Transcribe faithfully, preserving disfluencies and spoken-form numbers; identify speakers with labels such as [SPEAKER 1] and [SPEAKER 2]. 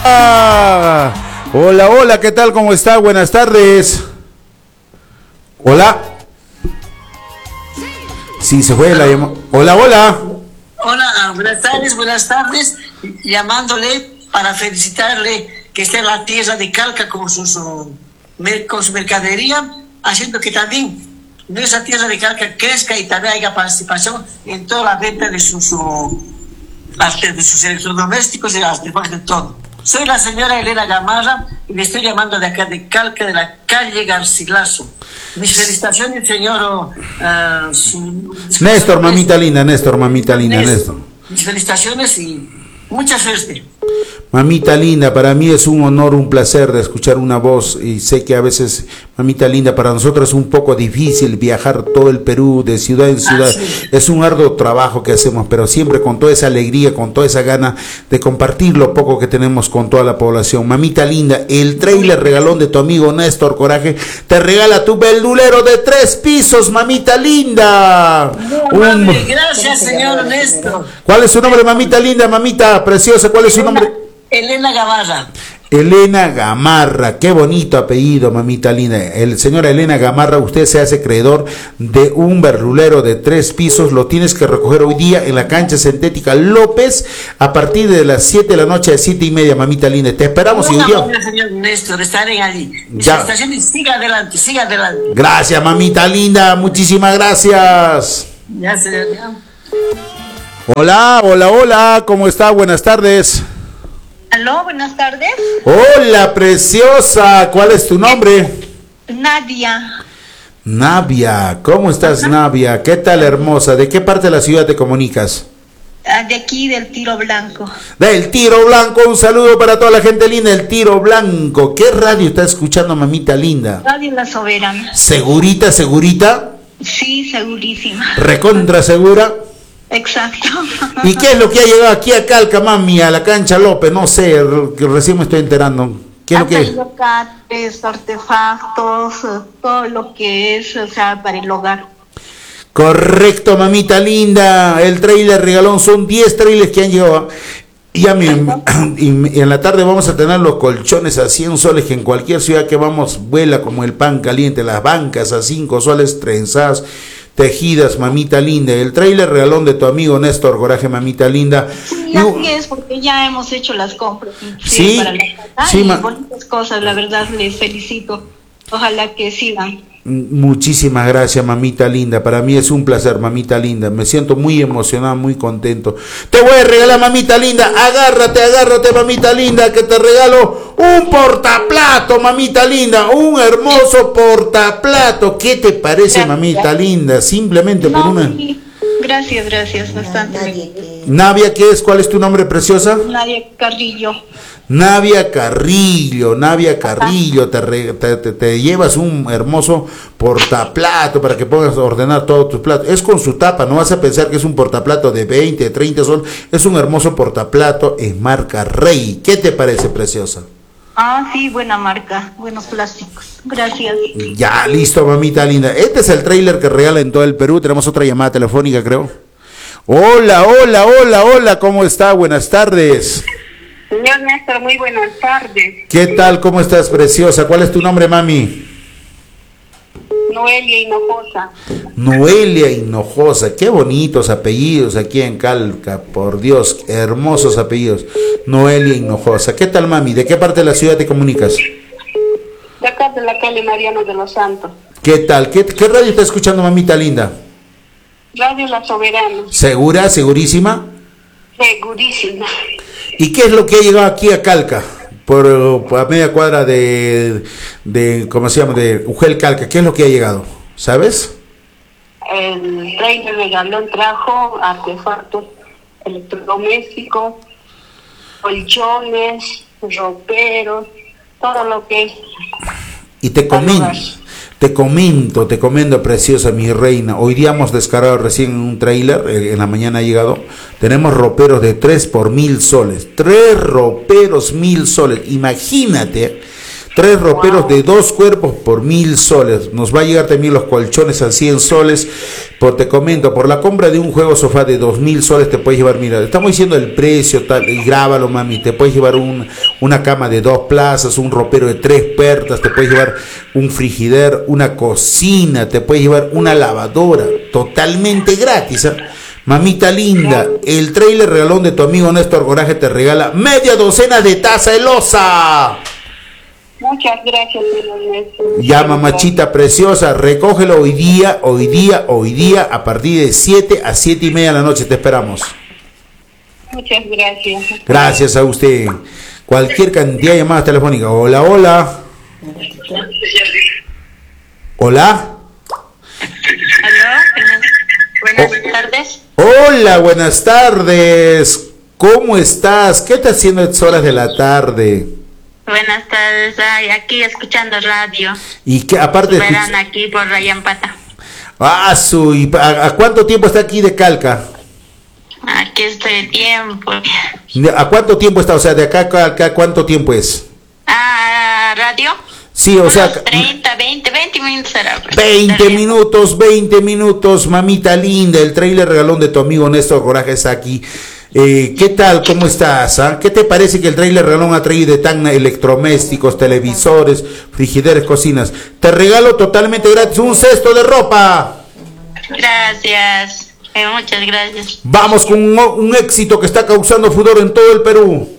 [SPEAKER 1] hola. Hola, hola, ¿qué tal? ¿Cómo está? Buenas tardes. Hola. Sí, se fue la llamada. Hola, hola.
[SPEAKER 2] Hola, buenas tardes, buenas tardes. Llamándole para felicitarle que esté en la tierra de Calca con su, su, con su mercadería, haciendo que también nuestra tierra de Calca crezca y también haya participación en toda la venta de sus, su, de sus electrodomésticos y las demás de todo. Soy la señora Elena Gamarra y me estoy llamando de acá de Calca, de la calle Garcilaso. Mis felicitaciones, señor uh, su,
[SPEAKER 1] Néstor, mamita linda, Néstor, mamita linda, Néstor. Néstor.
[SPEAKER 2] Mis felicitaciones y mucha suerte.
[SPEAKER 1] Mamita linda, para mí es un honor, un placer de escuchar una voz, y sé que a veces, mamita linda, para nosotros es un poco difícil viajar todo el Perú de ciudad en ciudad. Ah, sí. Es un arduo trabajo que hacemos, pero siempre con toda esa alegría, con toda esa gana de compartir lo poco que tenemos con toda la población. Mamita linda, el trailer regalón de tu amigo Néstor Coraje te regala tu verdulero de tres pisos, mamita linda.
[SPEAKER 2] No, un... mami, gracias, señor Néstor.
[SPEAKER 1] ¿Cuál es su nombre, mamita linda, mamita preciosa? ¿Cuál es su nombre?
[SPEAKER 2] Elena Gamarra.
[SPEAKER 1] Elena Gamarra, qué bonito apellido, mamita linda. El señor Elena Gamarra, usted se hace creador de un verdulero de tres pisos. Lo tienes que recoger hoy día en la cancha sintética López a partir de las siete de la noche, a siete y media, mamita linda. Te esperamos.
[SPEAKER 2] Hola, y hoy día... señor Néstor, estaré allí. Ya. Siga adelante, siga adelante.
[SPEAKER 1] Gracias, mamita linda, muchísimas gracias.
[SPEAKER 2] Ya, señor.
[SPEAKER 1] Hola, hola, hola, ¿cómo está? Buenas tardes.
[SPEAKER 3] Aló, buenas tardes.
[SPEAKER 1] Hola, preciosa. ¿Cuál es tu nombre?
[SPEAKER 3] Nadia.
[SPEAKER 1] Navia, ¿cómo estás, Ajá. Navia? ¿Qué tal, hermosa? ¿De qué parte de la ciudad te comunicas?
[SPEAKER 3] De aquí, del Tiro Blanco.
[SPEAKER 1] Del Tiro Blanco, un saludo para toda la gente linda del Tiro Blanco. ¿Qué radio estás escuchando, mamita linda?
[SPEAKER 3] Radio La Soberana.
[SPEAKER 1] ¿Segurita, segurita?
[SPEAKER 3] Sí, segurísima.
[SPEAKER 1] ¿Recontra segura?
[SPEAKER 3] Exacto.
[SPEAKER 1] ¿Y qué es lo que ha llegado aquí a Calca, mami, a la cancha López? No sé, que recién me estoy enterando. ¿Qué es lo que es?
[SPEAKER 3] Aguacates, artefactos, todo lo que es, o sea, para el hogar.
[SPEAKER 1] Correcto, mamita linda. El trailer regalón, son diez trailers que han llegado. Y a mí, y en la tarde vamos a tener los colchones a cien soles, que en cualquier ciudad que vamos vuela como el pan caliente. Las bancas a cinco soles trenzadas, tejidas, mamita linda. El trailer regalón de tu amigo Néstor Coraje, mamita linda.
[SPEAKER 3] Sí, así es, porque ya hemos hecho las compras.
[SPEAKER 1] Sí,
[SPEAKER 3] para la casa,
[SPEAKER 1] sí,
[SPEAKER 3] y
[SPEAKER 1] ma-
[SPEAKER 3] bonitas cosas, la verdad, les felicito. Ojalá que sigan.
[SPEAKER 1] Muchísimas gracias, mamita linda. Para mí es un placer, mamita linda. Me siento muy emocionado, muy contento. Te voy a regalar, mamita linda. Agárrate, agárrate, mamita linda, que te regalo un portaplato, mamita linda. Un hermoso portaplato. ¿Qué te parece, gracias, mamita linda? Simplemente no, por una...
[SPEAKER 3] Gracias, gracias, bastante.
[SPEAKER 1] Navia, ¿qué es? ¿Cuál es tu nombre, preciosa?
[SPEAKER 3] Nadia Carrillo.
[SPEAKER 1] Navia Carrillo, Navia Carrillo, te, re, te, te, te llevas un hermoso portaplato para que puedas ordenar todos tus platos. Es con su tapa, no vas a pensar que es un portaplato de veinte, treinta sol, es un hermoso portaplato en marca Rey. ¿Qué te parece, preciosa?
[SPEAKER 3] Ah, sí, buena marca, buenos plásticos. Gracias.
[SPEAKER 1] Ya, listo, mamita linda. Este es el trailer que regala en todo el Perú. Tenemos otra llamada telefónica, creo. Hola, hola, hola, hola, ¿cómo está? Buenas tardes.
[SPEAKER 4] Señor Néstor, muy buenas tardes.
[SPEAKER 1] ¿Qué tal? ¿Cómo estás, preciosa? ¿Cuál es tu nombre, mami?
[SPEAKER 4] Noelia Hinojosa.
[SPEAKER 1] Noelia Hinojosa. Qué bonitos apellidos aquí en Calca, por Dios, hermosos apellidos. Noelia Hinojosa. ¿Qué tal, mami? ¿De qué parte de la ciudad te comunicas?
[SPEAKER 4] De acá, de la calle Mariano de los Santos.
[SPEAKER 1] ¿Qué tal? ¿Qué, qué radio está escuchando, mamita linda?
[SPEAKER 4] Radio La Soberana.
[SPEAKER 1] ¿Segura? ¿Segurísima?
[SPEAKER 4] Segurísima.
[SPEAKER 1] ¿Y qué es lo que ha llegado aquí a Calca? Por, por a media cuadra de, de, ¿cómo se llama? De Ugel Calca. ¿Qué es lo que ha llegado? ¿Sabes?
[SPEAKER 4] El trailer de Galón trajo artefactos electrodomésticos, colchones, roperos, todo lo que es.
[SPEAKER 1] Y te comento, te comento, te comento, preciosa, mi reina. Hoy día hemos descargado recién en un trailer, eh, en la mañana ha llegado. Tenemos roperos de tres por mil soles. Tres roperos mil soles. Imagínate, Tres roperos de dos cuerpos por mil soles. Nos va a llegar también los colchones a cien soles. Por, te comento, por la compra de un juego sofá de dos mil soles te puedes llevar, mira, estamos diciendo el precio, tal, y grábalo, mami. Te puedes llevar un, una cama de dos plazas, un ropero de tres puertas, te puedes llevar un frigider, una cocina, te puedes llevar una lavadora, totalmente gratis, ¿eh? Mamita linda, el trailer regalón de tu amigo Néstor Coraje te regala media docena de taza de loza.
[SPEAKER 4] Muchas gracias, señor Néstor.
[SPEAKER 1] Ya, mamachita preciosa, recógelo hoy día, hoy día, hoy día, a partir de siete a siete y media de la noche, te esperamos.
[SPEAKER 4] Muchas gracias.
[SPEAKER 1] Gracias a usted. Cualquier cantidad de llamadas telefónicas. Hola, hola. Hola.
[SPEAKER 5] Aló, buenas
[SPEAKER 1] Oh.
[SPEAKER 5] tardes.
[SPEAKER 1] Hola, buenas tardes. ¿Cómo estás? ¿Qué estás haciendo a estas horas de la tarde?
[SPEAKER 5] Buenas tardes, ay, aquí escuchando radio.
[SPEAKER 1] Y que aparte de
[SPEAKER 5] Verán
[SPEAKER 1] escuch-
[SPEAKER 5] aquí por Rayampata.
[SPEAKER 1] Ah, su, ¿y a, a cuánto tiempo está aquí de Calca?
[SPEAKER 5] Aquí estoy de tiempo.
[SPEAKER 1] ¿A cuánto tiempo está? O sea, de acá a acá, ¿cuánto tiempo es?
[SPEAKER 5] Ah, radio.
[SPEAKER 1] Sí, o sea,
[SPEAKER 5] Unos treinta, veinte, veinte minutos será. pues.
[SPEAKER 1] veinte
[SPEAKER 5] Está bien.
[SPEAKER 1] minutos, veinte minutos, mamita linda, el trailer regalón de tu amigo Néstor Coraje está aquí. Eh, ¿Qué tal? ¿Cómo estás? ah? ¿Qué te parece que el trailer regalón ha traído de Tacna electrodomésticos, televisores, frigideres, cocinas? Te regalo totalmente gratis un cesto de ropa.
[SPEAKER 5] Gracias. Eh, muchas gracias.
[SPEAKER 1] Vamos con un, un éxito que está causando furor en todo el Perú.